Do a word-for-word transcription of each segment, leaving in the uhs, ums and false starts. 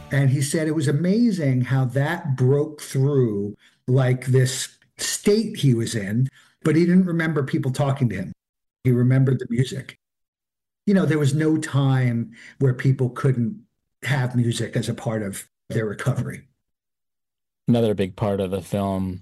And he said it was amazing how that broke through like this state he was in, but he didn't remember people talking to him. He remembered the music. You know, there was no time where people couldn't have music as a part of their recovery. Another big part of the film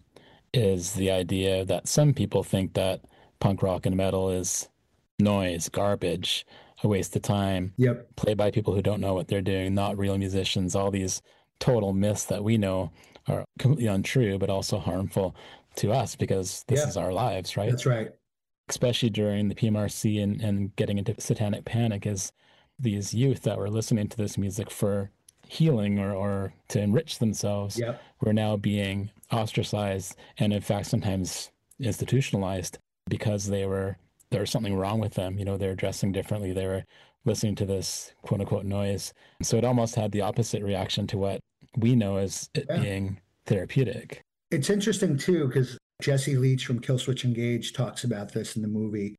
is the idea that some people think that punk rock and metal is noise, garbage, a waste of time, Yep. played by people who don't know what they're doing, not real musicians, all these total myths that we know are completely untrue, but also harmful to us because this Yeah, is our lives, right? that's right. Especially during the P M R C and, and getting into satanic panic, is these youth that were listening to this music for healing or, or to enrich themselves Yep. were now being ostracized and in fact sometimes institutionalized because they were there was something wrong with them. You know, they're dressing differently. They were listening to this quote unquote noise. So it almost had the opposite reaction to what we know as it Yeah. being therapeutic. It's interesting too, because Jesse Leach from Killswitch Engage talks about this in the movie.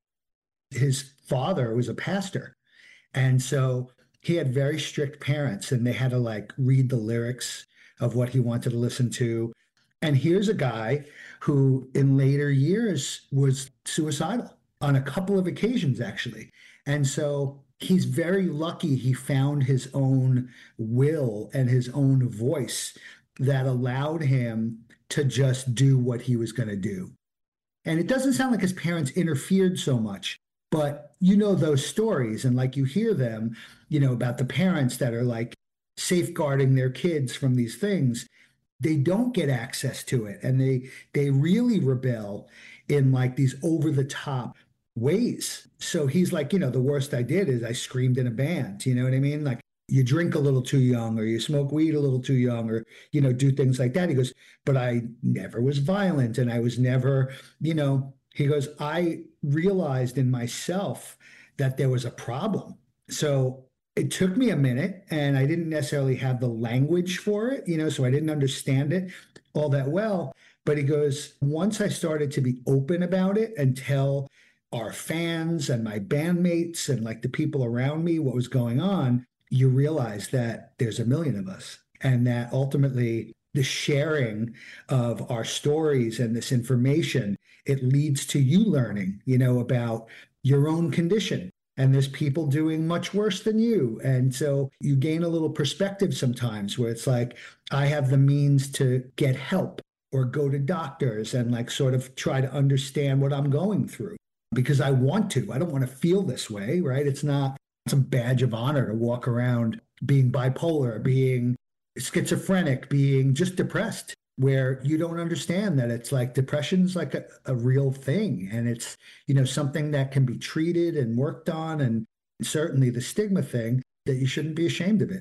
His father was a pastor. And so he had very strict parents, and they had to like read the lyrics of what he wanted to listen to. And here's a guy who, in later years, was suicidal on a couple of occasions, actually. And so he's very lucky he found his own will and his own voice that allowed him to just do what he was going to do. And it doesn't sound like his parents interfered so much, but you know those stories and like you hear them, you know, about the parents that are like safeguarding their kids from these things. They don't get access to it and they they really rebel in like these over the top ways. So he's like, you know, the worst I did is I screamed in a band, you know what I mean? Like you drink a little too young or you smoke weed a little too young or you know do things like that. He goes, but I never was violent and I was never, you know, he goes, I realized in myself that there was a problem. So it took me a minute and I didn't necessarily have the language for it, you know, so I didn't understand it all that well. But he goes, once I started to be open about it and tell our fans and my bandmates and like the people around me what was going on, you realize that there's a million of us and that ultimately the sharing of our stories and this information, it leads to you learning, you know, about your own condition. And there's people doing much worse than you. And so you gain a little perspective sometimes where it's like, I have the means to get help or go to doctors and like sort of try to understand what I'm going through because I want to. I don't want to feel this way, right? It's not some badge of honor to walk around being bipolar, being schizophrenic, being just depressed, where you don't understand that it's like depression's like a, a real thing. And it's, you know, something that can be treated and worked on. And certainly the stigma thing that you shouldn't be ashamed of it.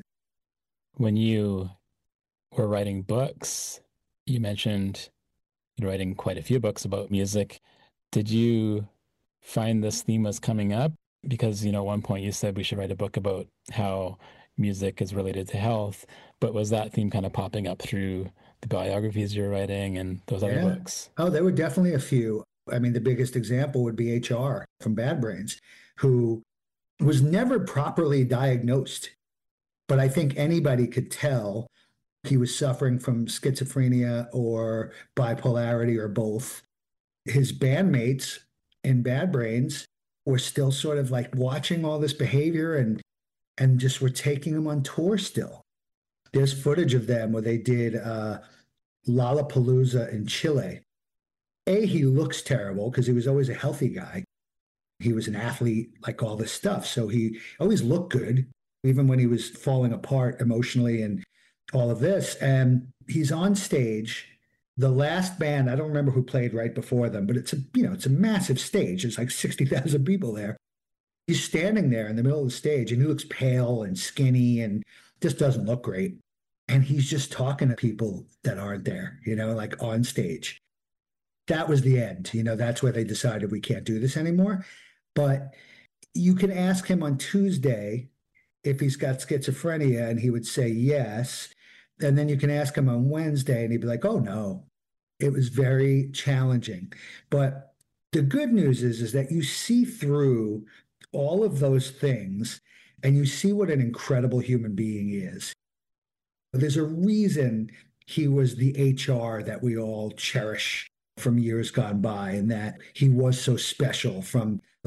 When you were writing books, you mentioned you're writing quite a few books about music. Did you find this theme was coming up? Because, you know, at one point you said we should write a book about how music is related to health, but was that theme kind of popping up through the biographies you're writing and those other Yeah. books? Oh, there were definitely a few. I mean, the biggest example would be H R from Bad Brains, who was never properly diagnosed. But I think anybody could tell he was suffering from schizophrenia or bipolarity or both. His bandmates in Bad Brains were still sort of like watching all this behavior and and just were taking him on tour still. There's footage of them where they did uh, Lollapalooza in Chile. A, he looks terrible because he was always a healthy guy. He was an athlete, like all this stuff. So he always looked good, even when he was falling apart emotionally and all of this. And he's on stage. The last band, I don't remember who played right before them, but it's a, you know, it's a massive stage. There's like sixty thousand people there. He's standing there in the middle of the stage and he looks pale and skinny and just doesn't look great. And he's just talking to people that aren't there, you know, like on stage. That was the end. You know, that's where they decided we can't do this anymore. But you can ask him on Tuesday if he's got schizophrenia, and he would say yes. And then you can ask him on Wednesday, and he'd be like, oh, no. It was very challenging. But the good news is, is that you see through all of those things and you see what an incredible human being he is. There's a reason he was the H R that we all cherish from years gone by, and that he was so special from